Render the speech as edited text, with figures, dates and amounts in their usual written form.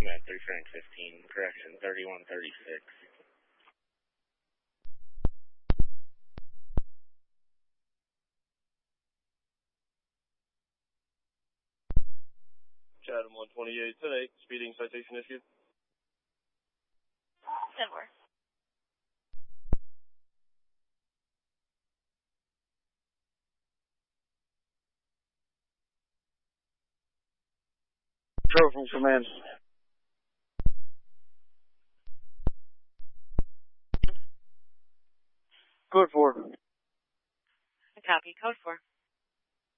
Met 3 Frank 15, correction 3136. Chatham 128, 10-8, speeding citation issued. 10-4. Control from command. Code 4. Copy, code 4.